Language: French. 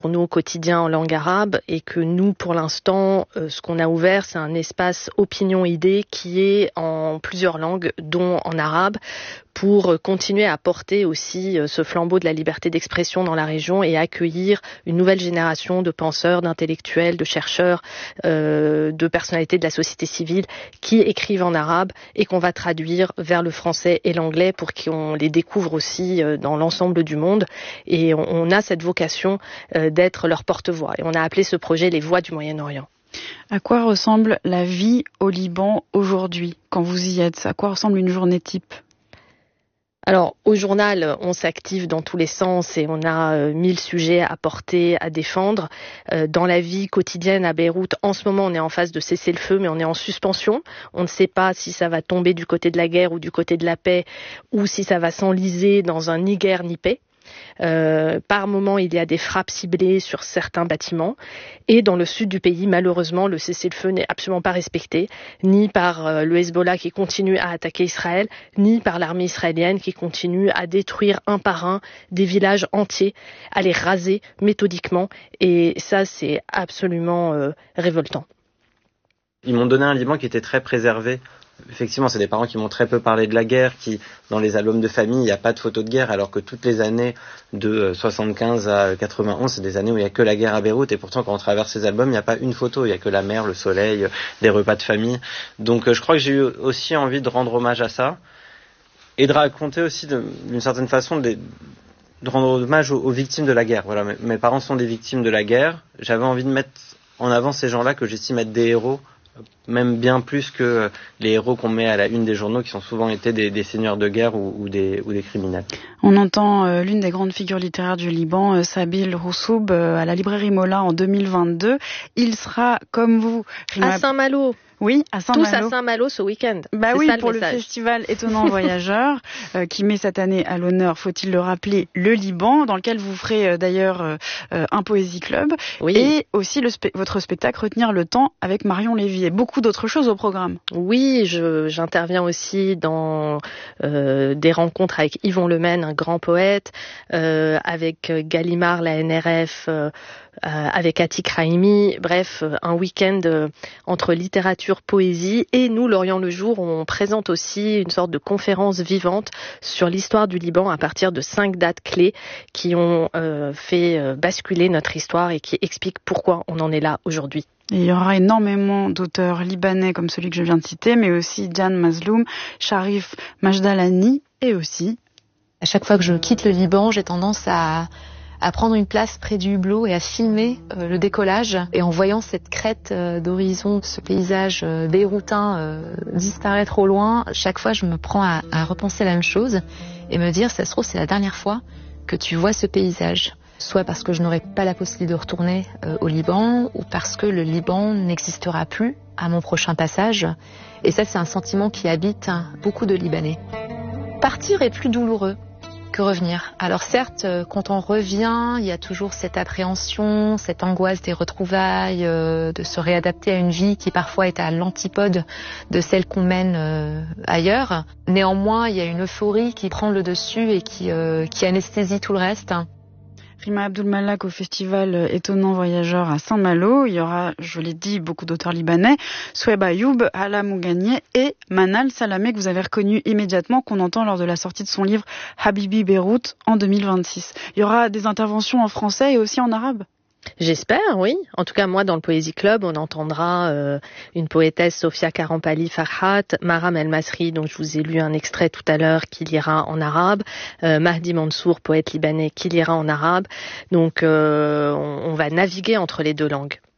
pour nous au quotidien en langue arabe et que nous, pour l'instant, ce qu'on a ouvert, c'est un espace opinion-idée qui est en plusieurs langues, dont en arabe, pour continuer à porter aussi ce flambeau de la liberté d'expression dans la région et accueillir une nouvelle génération de penseurs, d'intellectuels, de chercheurs, de personnalités de la société civile qui écrivent en arabe et qu'on va traduire vers le français et l'anglais pour qu'on les découvre aussi dans l'ensemble du monde. Et on a cette vocation d'être leur porte-voix. Et on a appelé ce projet les Voix du Moyen-Orient. À quoi ressemble la vie au Liban aujourd'hui, quand vous y êtes? À quoi ressemble une journée type? Alors, au journal, on s'active dans tous les sens et on a 1000 sujets à porter, à défendre. Dans la vie quotidienne à Beyrouth, en ce moment, on est en phase de cessez-le-feu, mais on est en suspension. On ne sait pas si ça va tomber du côté de la guerre ou du côté de la paix, ou si ça va s'enliser dans un ni guerre ni paix. Par moment, il y a des frappes ciblées sur certains bâtiments. Et dans le sud du pays, malheureusement, le cessez-le-feu n'est absolument pas respecté, ni par le Hezbollah qui continue à attaquer Israël, ni par l'armée israélienne qui continue à détruire un par un des villages entiers, à les raser méthodiquement. Et ça, c'est absolument révoltant. Ils m'ont donné un Liban qui était très préservé. Effectivement, c'est des parents qui m'ont très peu parlé de la guerre, qui, dans les albums de famille, il n'y a pas de photos de guerre, alors que toutes les années de 75 à 91, c'est des années où il n'y a que la guerre à Beyrouth, et pourtant, quand on traverse ces albums, il n'y a pas une photo, il n'y a que la mer, le soleil, des repas de famille. Donc, je crois que j'ai eu aussi envie de rendre hommage à ça, et de raconter aussi, d'une certaine façon, de rendre hommage aux victimes de la guerre. Voilà, mes parents sont des victimes de la guerre. J'avais envie de mettre en avant ces gens-là que j'estime être des héros, même bien plus que les héros qu'on met à la une des journaux, qui ont souvent été des seigneurs de guerre ou des criminels. On entend l'une des grandes figures littéraires du Liban, Sabil Roussoub, à la librairie Mola en 2022. Il sera, comme vous... À Saint-Malo. Oui, à Saint-Malo. Tous à Saint-Malo ce week-end. Bah oui, pour le festival Étonnant Voyageur, qui met cette année à l'honneur, faut-il le rappeler, le Liban, dans lequel vous ferez d'ailleurs un poésie club. Oui. Et aussi votre spectacle Retenir le temps avec Marion Lévy et beaucoup d'autres choses au programme. Oui, j'interviens aussi dans des rencontres avec Yvon Lemaine, un grand poète, avec Gallimard, la NRF, avec Atik Raimi, bref, un week-end entre littérature, poésie, et nous, L'Orient le Jour, on présente aussi une sorte de conférence vivante sur l'histoire du Liban à partir de 5 dates clés qui ont fait basculer notre histoire et qui expliquent pourquoi on en est là aujourd'hui. Et il y aura énormément d'auteurs libanais comme celui que je viens de citer, mais aussi Diane Mazloum, Sharif Majdalani, et aussi... À chaque fois que je quitte le Liban, j'ai tendance à prendre une place près du hublot et à filmer le décollage. Et en voyant cette crête d'horizon, ce paysage beyroutin disparaître au loin, chaque fois je me prends à repenser la même chose et me dire, ça se trouve, c'est la dernière fois que tu vois ce paysage. Soit parce que je n'aurai pas la possibilité de retourner au Liban, ou parce que le Liban n'existera plus à mon prochain passage. Et ça, c'est un sentiment qui habite beaucoup de Libanais. Partir est plus douloureux que revenir. Alors certes, quand on revient, il y a toujours cette appréhension, cette angoisse des retrouvailles, de se réadapter à une vie qui parfois est à l'antipode de celle qu'on mène ailleurs. Néanmoins, il y a une euphorie qui prend le dessus et qui anesthésie tout le reste. Rima Abdul-Malak au festival Étonnant Voyageur à Saint-Malo. Il y aura, je l'ai dit, beaucoup d'auteurs libanais. Soueb Ayoub, Hala Mouganie et Manal Salamé, que vous avez reconnu immédiatement, qu'on entend lors de la sortie de son livre Habibi Beyrouth en 2026. Il y aura des interventions en français et aussi en arabe. J'espère, oui. En tout cas, moi, dans le Poésie Club, on entendra une poétesse, Sofia Karampali Farhat, Maram El Masri, dont je vous ai lu un extrait tout à l'heure, qui lira en arabe, Mahdi Mansour, poète libanais, qui lira en arabe. Donc, on va naviguer entre les deux langues.